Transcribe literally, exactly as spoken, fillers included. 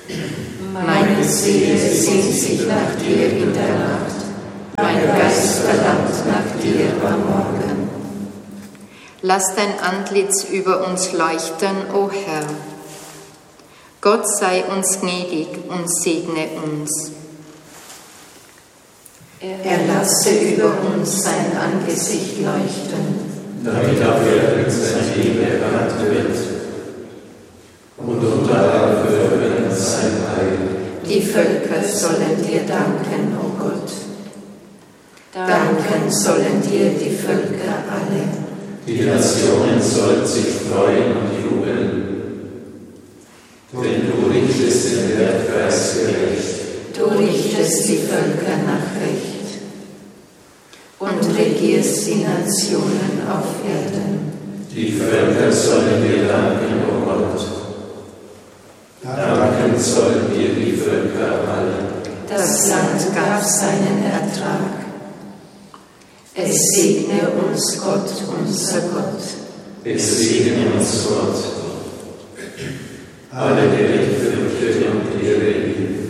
Meine Seele sehnt sich nach dir in der Nacht, mein Geist verlangt nach dir am Morgen. Lass dein Antlitz über uns leuchten, o Herr. Gott sei uns gnädig und segne uns. Er lasse über uns sein Angesicht leuchten, damit auf Erden sein Liebe erkannt wird und unter allen Völkern sein Heil. Die Völker sollen dir danken, o Gott. Danken sollen dir die Völker alle. Die Nationen sollen sich freuen und jubeln, denn du richtest den Erdkreis gerecht. Du richtest die Völker nach Recht und regierst die Nationen auf Erden. Die Völker sollen dir danken, o Gott. Danken sollen dir die Völker alle. Das Land gab seinen Ertrag. Es segne uns Gott, unser Gott. Es segne uns Gott. Alle Gerichte und Ehre ihm.